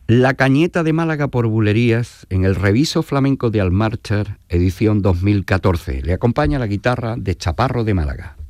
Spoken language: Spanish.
La Cañeta de Málaga por Bulerías en el Reviso Flamenco de Almarchar, edición 2014. Le acompaña la guitarra de Chaparro de Málaga.